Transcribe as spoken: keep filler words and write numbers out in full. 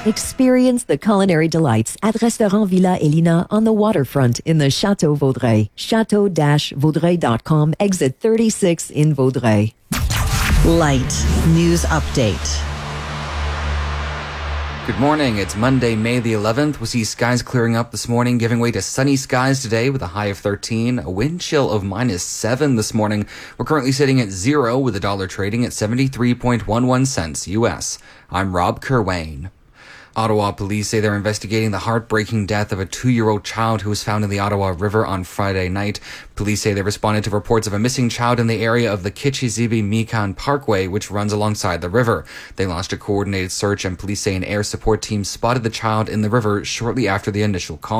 Experience the culinary delights at Restaurant Villa Elina on the waterfront in the Château Vaudreuil. chateau dash vaudreuil dot com, exit thirty-six in Vaudreuil. Light News Update. Good morning. It's Monday, May the eleventh. We see skies clearing up this morning, giving way to sunny skies today with a high of thirteen, a wind chill of minus seven this morning. We're currently sitting at zero with the dollar trading at seventy-three point one one cents U S. I'm Rob Kerwayne. Ottawa police say they're investigating the heartbreaking death of a two-year-old child who was found in the Ottawa River on Friday night. Police say they responded to reports of a missing child in the area of the Kichizibi-Mikan Parkway, which runs alongside the river. They launched a coordinated search, and police say an air support team spotted the child in the river shortly after the initial call.